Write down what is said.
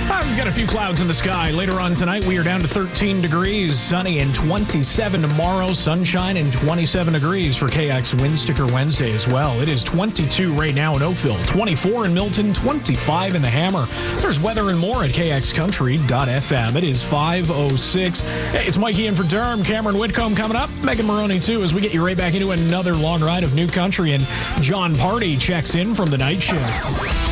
We've got a few clouds in the sky. Later on tonight, we are down to 13 degrees, sunny and 27 tomorrow, sunshine and 27 degrees for KX Wind Sticker Wednesday as well. It is 22 right now in Oakville, 24 in Milton, 25 in the Hammer. There's weather and more at kxcountry.fm. It is 5:06. Hey, it's Mikey in for Durham. Cameron Whitcomb coming up. Megan Maroney, too, as we get you right back into another long ride of New Country. And John Party checks in from the night shift.